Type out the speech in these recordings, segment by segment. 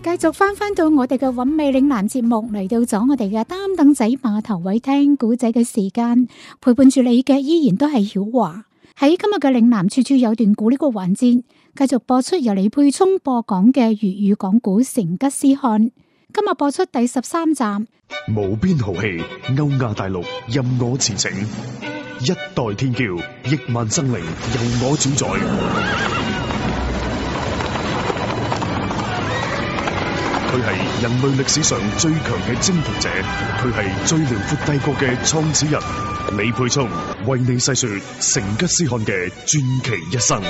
繼續翻到我哋嘅韻味嶺南節目，嚟到咗我哋嘅擔凳仔碼頭位聽古仔嘅時間，陪伴住你嘅依然都係曉華。喺今日嘅嶺南處處有段古呢個環節，繼續播出由李佩聰播講嘅粵語講古《成吉思汗》。今日播出第13集。 無邊豪氣，歐亞大陸任我馳騁，一代天驕，億萬生靈由我主宰。佢係人類歷史上最強嘅征服者，佢係最遼闊帝國嘅創始人。李佩聰為你細說成吉思汗嘅傳奇一生。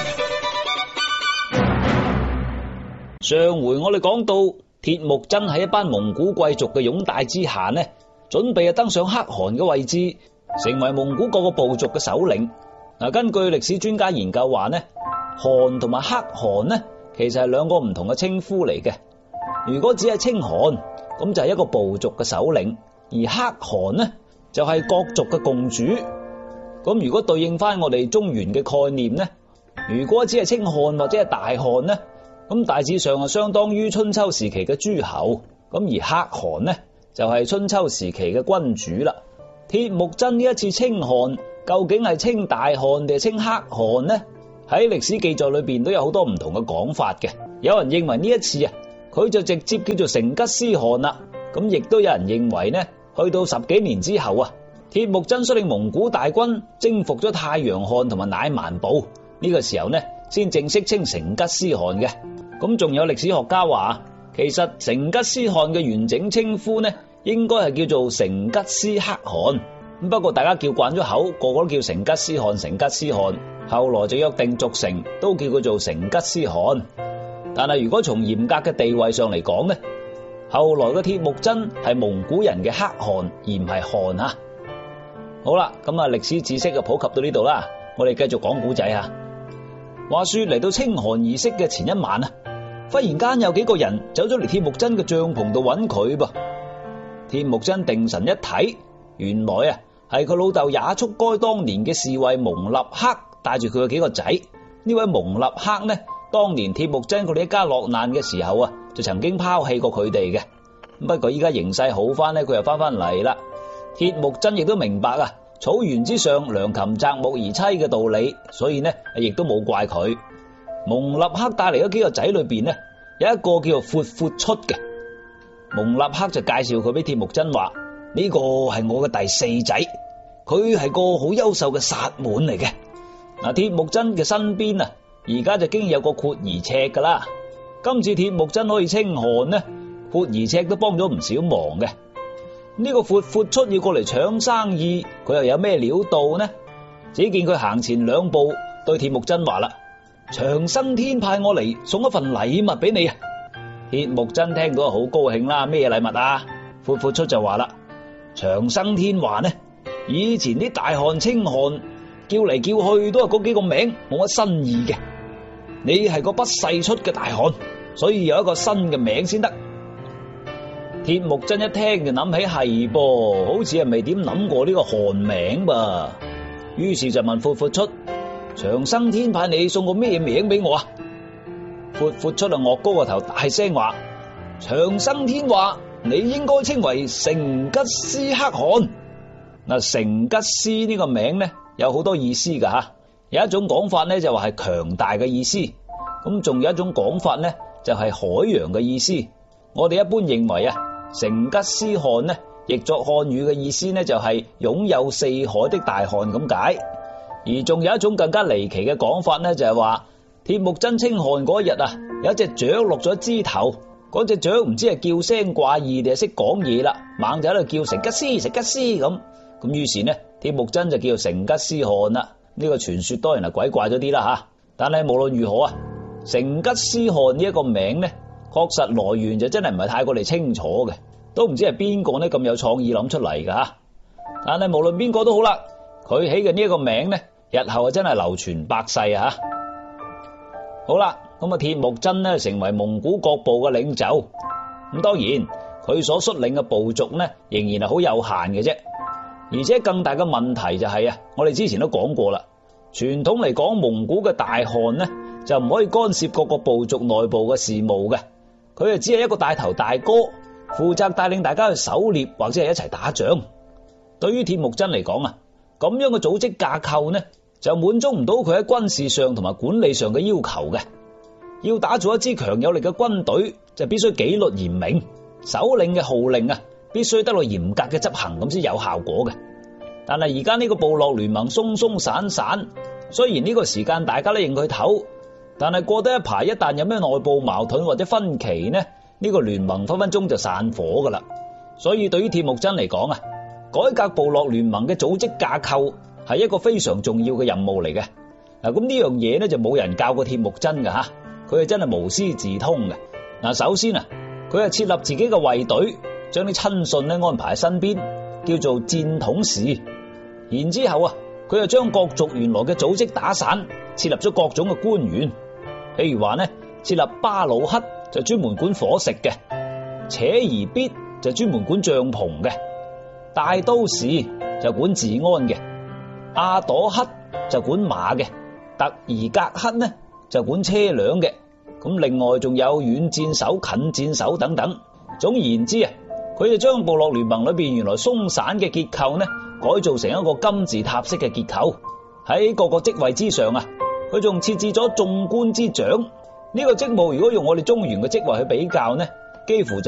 上回我哋講到鐵木真喺一班蒙古貴族嘅擁戴之下呢，準備登上可汗嘅位置，成為蒙古各個部族嘅首領。根據歷史專家研究話呢，汗同埋可汗呢，其實係兩個唔同嘅稱呼嚟嘅。如果只係稱汗，咁就係一個部族嘅首領，而可汗呢就係各族嘅共主。咁如果對應翻我哋中原嘅概念呢，如果只係稱汗或者係大汗呢，咁大致上係相當於春秋時期嘅諸侯。咁而可汗呢就係春秋時期嘅君主啦。鐵木真呢一次稱汗，究竟係稱大汗定係稱可汗呢？喺歷史記載裏邊都有好多唔同嘅講法嘅。有人認為呢一次佢就直接叫做成吉思汗啦。咁亦都有人認為呢，去到10幾年之後鐵木真率領蒙古大軍征服咗太陽汗同埋乃蠻部，呢個時候呢先正式稱成吉思汗嘅。咁仲有歷史學家話，其實成吉思汗嘅完整稱呼呢，應該係叫做成吉思可汗。不過大家叫慣咗口，個個都叫成吉思汗，成吉思汗，後來就約定俗成，都叫佢做成吉思汗。但係如果從嚴格嘅地位上嚟講呢，後來嘅鐵木真係蒙古人嘅可汗，而唔係汗啊。好啦，咁歷史知識就普及到呢度啦，我哋繼續講古仔啊。話說嚟到稱汗儀式嘅前一晚忽然間有幾個人走咗嚟鐵木真嘅帳篷度揾佢噃。鐵木真定神一睇，原來係佢老豆也速該當年嘅侍衛蒙立克帶住佢嘅幾個仔。呢位蒙立克呢，當年鐵木真佢哋一家落難嘅時候就曾經拋棄過佢哋嘅。不過依家形勢好翻呢，佢又翻嚟啦。鐵木真亦都明白草原之上良禽擇木而棲嘅道理，所以呢亦都冇怪佢。蒙立克帶嚟嗰幾個仔裏邊呢，有一個叫做闊闊出嘅。蒙立克就介紹佢俾鐵木真話，呢個係我嘅第4仔，佢係個好優秀嘅薩滿嚟嘅。鐵木真嘅身邊而家就經已有個闊兒赤噶啦。今次鐵木真可以稱汗呢，闊兒赤都幫咗唔少忙嘅。呢個闊闊出要過嚟搶生意，佢又有咩料到呢？只見佢行前2步，對鐵木真話啦：長生天派我嚟送一份禮物俾你啊！鐵木真聽到好高興啦，咩禮物啊？闊闊出就話啦：長生天話呢，以前啲大汗稱汗叫嚟叫去都係嗰幾個名，冇乜新意嘅。你係個不世出嘅大汗，所以有一個新嘅名先得。鐵木真一聽就諗起係噃，好似係未點諗過呢個汗名噃。於是就問闊闊出：長生天派你送個咩名俾我啊？闊闊出就岳高個頭大聲話：長生天話你應該稱為成吉思可汗。成吉思呢個名呢有好多意思噶吓，有一種講法呢就話係強大嘅意思，咁仲有一種講法呢就係海洋嘅意思。我哋一般認為成吉思汗呢，譯作漢語嘅意思呢就係擁有4海的大汗咁解。而仲有一種更加離奇嘅講法呢，就係話鐵木真稱汗嗰日有一隻雀落咗枝頭，嗰隻雀唔知係叫聲怪異定係識講嘢啦，猛就喺度叫成吉思成吉思咁。咁於是呢，鐵木真就叫成吉思汗啦。呢個傳說當然係鬼怪咗啲啦吓，但係無論如何成吉思汗呢一個名呢，確實來源就真係唔係太過嚟清楚嘅，都唔知係邊個呢咁有創意諗出嚟噶吓。但係無論邊個都好啦，佢起嘅呢一個名呢，日後真係流傳百世啊！好啦，咁鐵木真呢成為蒙古各部嘅領袖，咁當然佢所率領嘅部族呢仍然係好有限嘅啫。而且更大嘅問題就係我哋之前都講過啦，傳統嚟講蒙古嘅大汗呢就唔可以干涉各個部族內部嘅事務嘅。 佢啊只係一個帶頭大哥，負責帶領大家去狩獵或者係一齊打仗。對於鐵木真嚟講啊，咁樣嘅組織架構呢，就滿足唔到佢喺軍事上同埋管理上嘅要求嘅。要打造一支強有力嘅軍隊，就必須紀律嚴明，首領嘅號令啊，必須得到嚴格嘅執行，咁先有效果嘅。但係而家呢個部落聯盟鬆鬆散散，雖然呢個時間大家都認佢頭，但係過得一排，一旦有咩內部矛盾或者分歧呢，呢個聯盟分分鐘就散伙噶啦。所以對於鐵木真嚟講啊，改革部落聯盟嘅組織架構係一個非常重要嘅任務嚟嘅。嗱，咁呢樣嘢呢就冇人教過鐵木真噶吓，佢係真係無師自通嘅。嗱，首先啊，佢係設立自己嘅衛隊，將啲親信咧安排喺身邊，叫做戰統使。然之後啊，佢又將各族原來嘅組織打散，設立咗各種嘅官員。譬如話呢，設立巴魯克就專門管伙食嘅，扯兒必就專門管帳篷嘅，大都市就管治安嘅，阿朵克就管馬嘅，特爾格克呢就管車輛嘅。咁另外仲有遠戰手、近戰手等等。總言之啊，佢就將部落聯盟裏邊原來鬆散嘅結構呢，改造成一個金字塔式嘅結構。喺各個職位之上啊，佢仲設置咗眾官之長。呢個職務如果用我哋中原嘅職位去比較呢，幾乎就